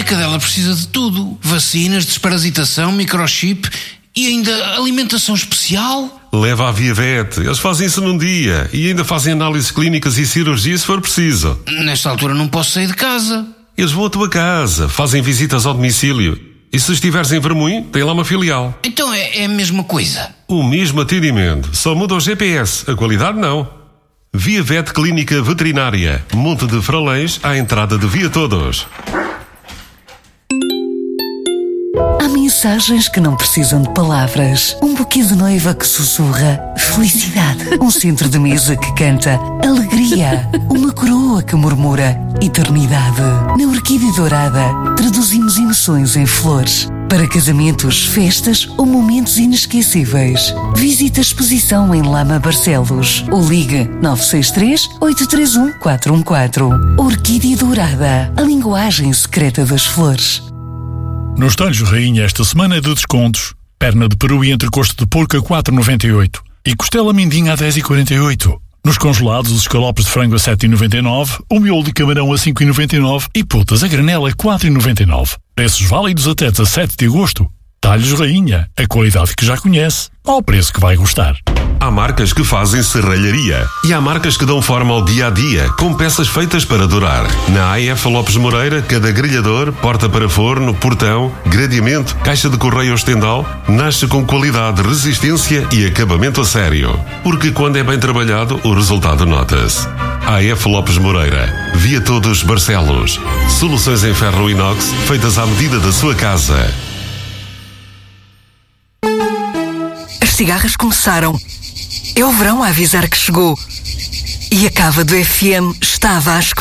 cadela precisa de tudo. Vacinas, desparasitação, microchip e ainda alimentação especial. Leva à Via Vet. Eles fazem isso num dia e ainda fazem análises clínicas e cirurgia se for preciso. Nesta altura não posso sair de casa. Eles vão à tua casa, fazem visitas ao domicílio. E se estiveres em Vermoim, tem lá uma filial. Então é a mesma coisa. O mesmo atendimento, só muda o GPS. A qualidade não. Via Vet Clínica Veterinária, Monte de Fralães, à entrada de Via Todos. Há mensagens que não precisam de palavras. Um buquê de noiva que sussurra felicidade. Um centro de mesa que canta alegria. Uma coroa que murmura eternidade. Na Orquídea Dourada, traduzimos emoções em flores. Para casamentos, festas ou momentos inesquecíveis. Visite a exposição em Lama Barcelos ou ligue 963-831-414. Orquídea Dourada, a linguagem secreta das flores. Nos Talhos Rainha esta semana é de descontos. Perna de peru e entrecosto de porco a 4,98 e costela mindinha a 10,48. Nos congelados, os escalopes de frango a 7,99, o miolo de camarão a 5,99 e putas a granel a 4,99. Preços válidos até 17 de agosto. Talhos Rainha, a qualidade que já conhece, ao preço que vai gostar. Há marcas que fazem serralharia e há marcas que dão forma ao dia-a-dia, com peças feitas para durar. Na AF Lopes Moreira, cada grelhador, porta para forno, portão, gradeamento, caixa de correio ou estendal, nasce com qualidade, resistência e acabamento a sério. Porque quando é bem trabalhado, o resultado nota-se. AF Lopes Moreira, Via Todos Barcelos. Soluções em ferro inox feitas à medida da sua casa. As cigarras começaram. É o verão a avisar que chegou. E a cava do FM estava a escutar.